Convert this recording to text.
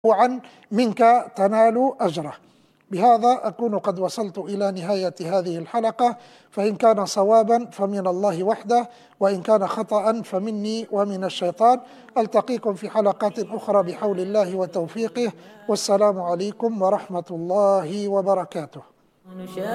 تطوعا منك تنال أجره. بهذا أكون قد وصلت إلى نهاية هذه الحلقة، فإن كان صوابا فمن الله وحده، وإن كان خطأ فمني ومن الشيطان. ألتقيكم في حلقات أخرى بحول الله وتوفيقه، والسلام عليكم ورحمة الله وبركاته.